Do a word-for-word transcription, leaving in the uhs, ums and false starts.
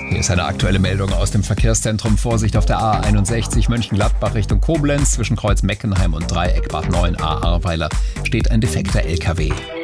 Hier ist eine aktuelle Meldung aus dem Verkehrszentrum. Vorsicht auf der A einundsechzig Mönchengladbach Richtung Koblenz. Zwischen Kreuz Meckenheim und Dreieck Bad neun A Ahrweiler steht ein defekter L K W.